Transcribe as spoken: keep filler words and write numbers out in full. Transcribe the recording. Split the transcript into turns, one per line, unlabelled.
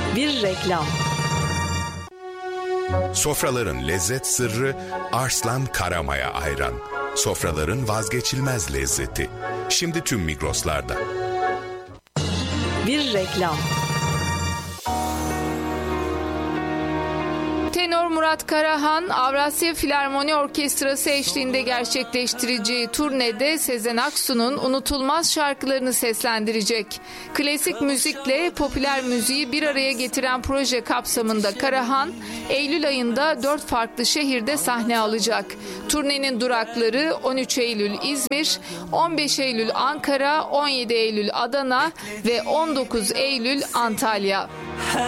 Bir reklam.
Sofraların lezzet sırrı Arslan Karamaya Ayran. Sofraların vazgeçilmez lezzeti. Şimdi tüm Migros'larda.
Bir reklam.
Tenor Murat Karahan, Avrasya Filarmoni Orkestrası eşliğinde gerçekleştireceği turnede Sezen Aksu'nun unutulmaz şarkılarını seslendirecek. Klasik müzikle popüler müziği bir araya getiren proje kapsamında Karahan, Eylül ayında dört farklı şehirde sahne alacak. Turnenin durakları on üç Eylül İzmir, on beş Eylül Ankara, on yedi Eylül Adana ve on dokuz Eylül Antalya.